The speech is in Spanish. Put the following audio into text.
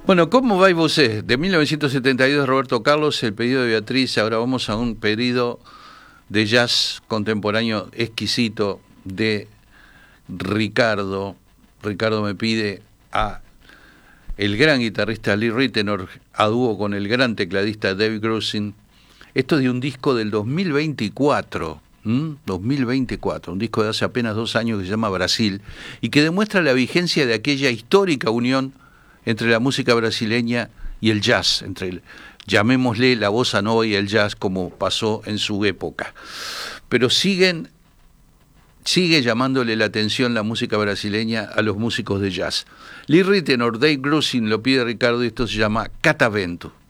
Bueno, ¿cómo va você? De 1972 Roberto Carlos, el pedido de Beatriz. Ahora vamos a un pedido de jazz contemporáneo exquisito de Ricardo. Ricardo me pide a el gran guitarrista Lee Ritenour a dúo con el gran tecladista David Grusin. Esto es de un disco del 2024. 2024, un disco de hace apenas 2 años que se llama Brasil y que demuestra la vigencia de aquella histórica unión entre la música brasileña y el jazz, llamémosle la bossa nova y el jazz, como pasó en su época. Pero sigue llamándole la atención la música brasileña a los músicos de jazz. Lee Ritenour, Dave Grusin lo pide Ricardo y esto se llama Catavento.